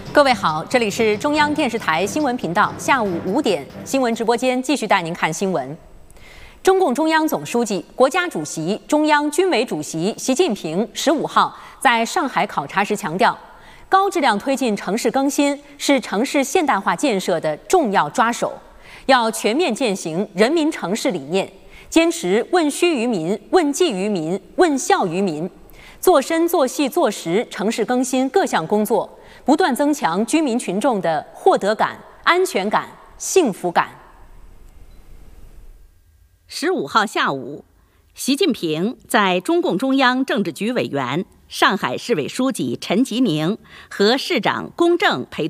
各位好，这里是中央电视台新闻频道，下午5点新闻直播间继续带您看新闻。中共中央总书记、国家主席、中央军委主席习近平15号在上海考察时强调，高质量推进城市更新是城市现代化建设的重要抓手，要全面践行人民城市理念，坚持问需于民、问计于民、问效于民，做深做细做实城市更新各项工作，不断增强居民群众的获得感、安全感、幸福感。 15号下午，习近平在中共中央政治局委员、上海市委书记陈吉宁和市长龚正陪